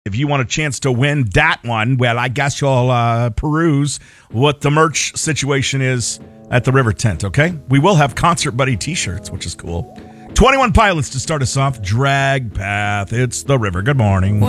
If you want a chance to win that one, well, I guess you'll peruse what the merch situation is at the River Tent, okay? We will have Concert Buddy t-shirts, which is cool. 21 Pilots to start us off. Drag Path. It's the River. Good morning.